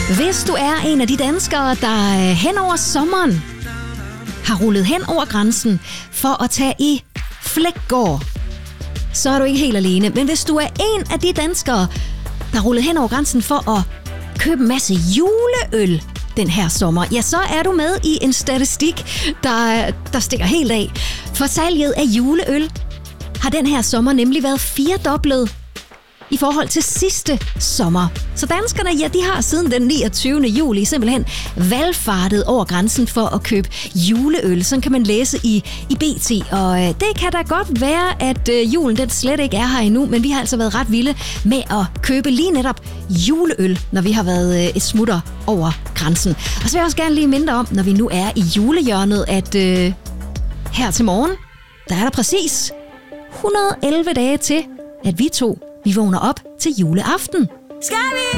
Hvis du er en af de danskere, der hen over sommeren har rullet hen over grænsen for at tage i Fleggaard, så er du ikke helt alene. Men hvis du er en af de danskere, der har rullet hen over grænsen for at købe en masse juleøl den her sommer, ja, så er du med i en statistik, der stikker helt af. For salget af juleøl har den her sommer nemlig været firedoblet i forhold til sidste sommer. Så danskerne, ja, de har siden den 29. juli simpelthen valfartet over grænsen for at købe juleøl. Sådan kan man læse i BT, og det kan da godt være, at julen den slet ikke er her endnu, men vi har altså været ret vilde med at købe lige netop juleøl, når vi har været et smutter over grænsen. Og så vil jeg også gerne lige minde om, når vi nu er i julehjørnet, at her til morgen, der er der præcis 111 dage til, at vi vågner op til juleaften. Skal vi